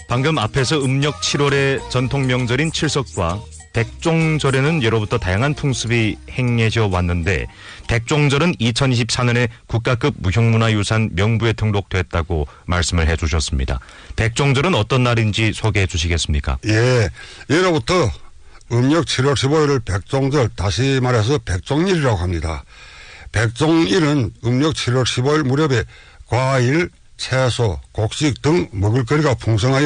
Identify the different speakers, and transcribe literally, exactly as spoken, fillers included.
Speaker 1: 방금 앞에서 음력 칠월의 전통 명절인 칠석과 백종절에는 예로부터 다양한 풍습이 행해져 왔는데 백종절은 이천이십사 년에 국가급 무형문화유산 명부에 등록됐다고 말씀을 해주셨습니다. 백종절은 어떤 날인지 소개해 주시겠습니까?
Speaker 2: 예, 예로부터 음력 칠월 십오일을 백종절, 다시 말해서 백종일이라고 합니다. 백종일은 음력 칠월 십오일 무렵에 과일, 채소, 곡식 등 먹을거리가 풍성하여